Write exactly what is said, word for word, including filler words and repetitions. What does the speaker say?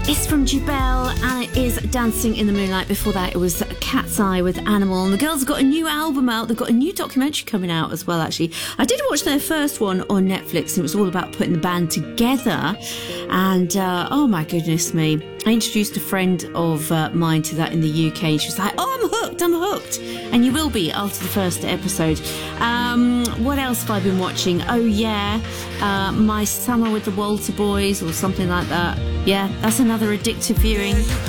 It's from Jubel and it is Dancing in the Moonlight. Before that, it was Cat's Eye with Animal. And the girls have got a new album out. They've got a new documentary coming out as well, actually. I did watch their first one on Netflix. And it was all about putting the band together. And, uh, oh my goodness me. I introduced a friend of uh, mine to that in the U K. She was like, oh, I'm hooked, I'm hooked. And you will be after the first episode. Um, what else have I been watching? Oh, yeah. Uh, My Summer with the Walter Boys or something like that. Yeah, that's another addictive viewing.